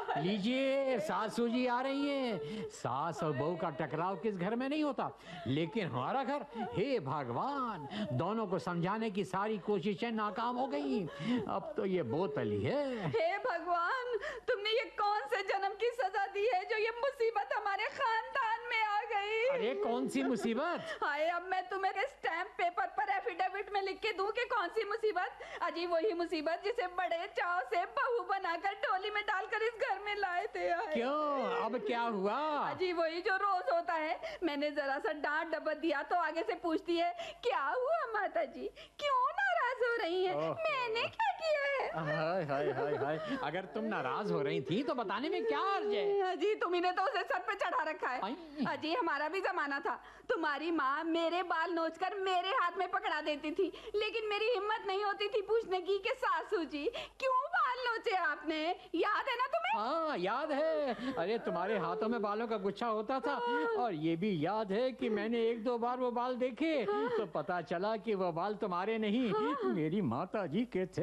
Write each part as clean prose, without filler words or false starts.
लीजिए, सासू जी आ रही हैं। सास और बहू का टकराव किस घर में नहीं होता, लेकिन हमारा घर, हे भगवान, दोनों को समझाने की सारी कोशिशें नाकाम हो गई। अब तो ये बोतल ही है। हे भगवान, तुमने ये कौन से जन्म की सजा दी है जो ये मुसीबत हमारे खानदान में आ गई? अरे कौन सी मुसीबत? हाय, अब मैं तुम्हें स्टैम्प पेपर पर एफिडेविट में लिख के दूं कि कौन सी मुसीबत? अजी वही मुसीबत जिसे बड़े चाव से बहू बनाकर टोली में डालकर इस घर में लाए थे। क्यों, अब क्या हुआ? अजी वही जो रोज होता है। मैंने जरा सा डांट डबत दिया तो आगे से पूछती है, क्या हुआ माता जी, क्यों नाराज हो रही हैं? मैंने क्या किया है? हाय हाय हाय हाय, अगर तुम नाराज हो रही थी तो बताने में क्या हर्ज है? अजी तुम्ही ने तो उसे सर पे चढ़ा रखा है। अजी हमारा भी जमाना था, तुम्हारी माँ मेरे बाल नोचकर मेरे हाथ में पकड़ा देती थी, लेकिन मेरी हिम्मत नहीं होती थी पूछने की कि सासू जी क्यों बाल नोचे आपने? याद है ना तुम्हें? हाँ याद है। अरे तुम्हारे हाथों में बालों का गुच्छा होता था, और ये भी याद है कि मैंने एक दो बार वो बाल देखे तो पता चला कि वो बाल तुम्हारे नहीं, मेरी माता जी के थे।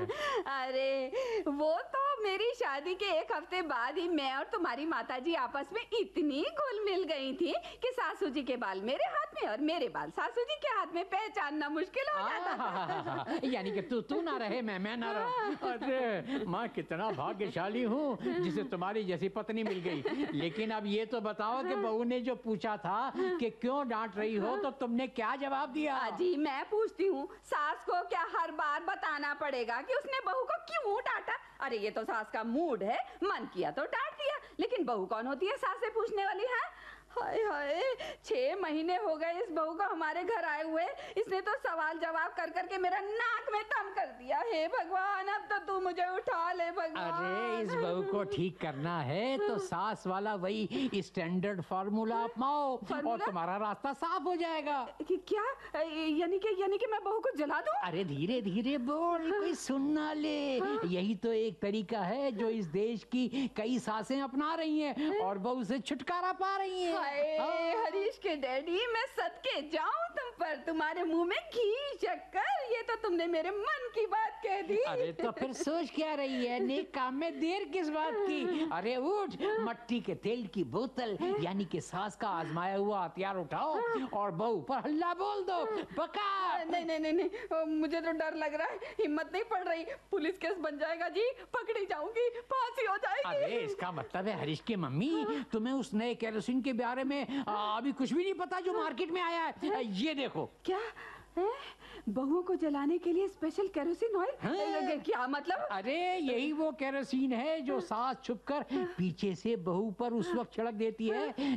अरे वो तो मेरी शादी के एक हफ्ते बाद ही मैं और तुम्हारी माताजी आपस में इतनी घुल मिल गई थी कि सासू जी के बाल मेरे हाथ में और मेरे बाल सासू जी के हाथ में पहचानना मुश्किल हो जाता था। यानी कि तू ना रहे, मैं ना रहूं। अरे माँ, कितना भाग्यशाली हूँ जिसे तुम्हारी जैसी पत्नी मिल गई। लेकिन अब ये तो बताओ कि बहू ने जो पूछा था कि क्यों डांट रही हो, तो तुमने क्या जवाब दिया? जी मैं पूछती हूँ, सास को क्या हर बार बताना पड़ेगा कि उसने बहू को क्यों डांटा? अरे ये तो सास का मूड है, मन किया तो डांट दिया, लेकिन बहू कौन होती है सास से पूछने वाली है? हाय हाय, 6 महीने हो गए इस बहू को हमारे घर आए हुए, इसने तो सवाल जवाब कर करके मेरा नाक में दम कर दिया। हे भगवान, अब तो तू मुझे उठा ले भगवान। अरे इस बहू को ठीक करना है तो सास वाला वही स्टैंडर्ड फार्मूला अपनाओ और तुम्हारा रास्ता साफ हो जाएगा। क्या? यानी कि मैं बहू को जला दूं? अरे धीरे धीरे बोल, कोई सुन ना ले। यही तो एक तरीका है जो इस देश की कई सासें अपना रही हैं और बहू से छुटकारा पा रही हैं। हरीश के डैडी, मैं सदके जाऊं तुम पर, तुम्हारे मुंह में घी शक्कर, ये तो तुमने मेरे मन की बात कह दी। अरे तो फिर सोच क्या रही है, नेक काम में देर किस बात की? अरे उठ, मट्टी के तेल की बोतल यानी कि सास का आजमाया हुआ हथियार उठाओ और बहू पर हल्ला बोल दो। पका। नहीं, मुझे तो डर लग रहा है, हिम्मत नहीं पड़ रही। पुलिस केस बन जाएगा जी, पकड़ी जाऊंगी, फांसी हो जाएगी। अरे इसका मतलब है हरीश की मम्मी, तुम्हें उस नए केरोसिन के बारे में अभी कुछ भी नहीं पता जो मार्केट में आया है। ये देखो। क्या? बहू को जलाने के लिए स्पेशल केरोसिन ऑयल? क्या मतलब? अरे यही वो केरोसिन है जो सास छुपकर पीछे से बहू पर उस वक्त छिड़क देती है